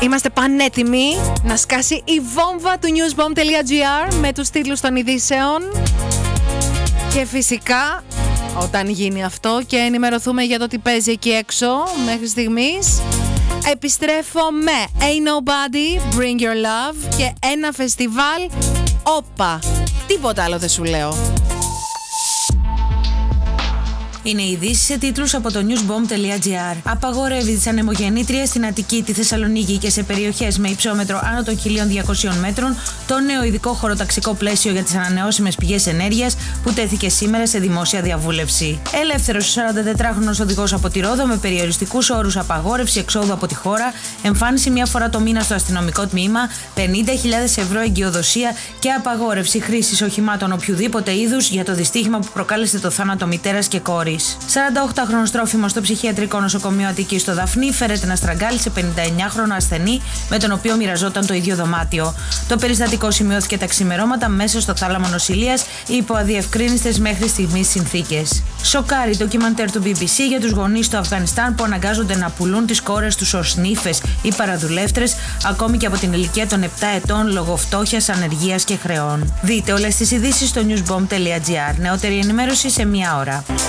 Είμαστε πανέτοιμοι να σκάσει η βόμβα του newsbomb.gr με τους τίτλους των ειδήσεων. Και φυσικά, όταν γίνει αυτό και ενημερωθούμε για το τι παίζει εκεί έξω μέχρι στιγμής, επιστρέφω με Ain't Nobody, Bring Your Love και ένα φεστιβάλ. Όπα, τίποτα άλλο δεν σου λέω. Είναι ειδήσεις σε τίτλους από το newsbomb.gr. Απαγορεύει τις ανεμογεννήτριες στην Αττική, τη Θεσσαλονίκη και σε περιοχές με υψόμετρο άνω των 1.200 μέτρων το νέο ειδικό χωροταξικό πλαίσιο για τις ανανεώσιμες πηγές ενέργειας που τέθηκε σήμερα σε δημόσια διαβούλευση. Ελεύθερος 44χρονος οδηγός από τη Ρόδο με περιοριστικούς όρους, απαγόρευση εξόδου από τη χώρα, εμφάνιση μια φορά το μήνα στο αστυνομικό τμήμα, 50.000 ευρώ εγκυοδοσία και απαγόρευση χρήσης οχημάτων οποιοδήποτε είδους για το δυστύχημα που προκάλεσε το θάνατο μητέρας και κόρης. 48χρονος τρόφιμος στο ψυχιατρικό νοσοκομείο Αττικής στο Δαφνί φέρεται να στραγγάλει σε 59χρονο ασθενή με τον οποίο μοιραζόταν το ίδιο δωμάτιο. Το περιστατικό σημειώθηκε τα ξημερώματα μέσα στο θάλαμο νοσηλείας υπό αδιευκρίνιστες μέχρι στιγμής συνθήκες. Σοκάρει ντοκιμαντέρ του BBC για τους γονείς του Αφγανιστάν που αναγκάζονται να πουλούν τις κόρες τους ως νύφες ή παραδουλεύτρες ακόμη και από την ηλικία των 7 ετών λόγω φτώχειας, ανεργίας και χρεών. Δείτε όλες τις ειδήσεις στο newsbomb.gr. Νεότερη ενημέρωση σε μία ώρα.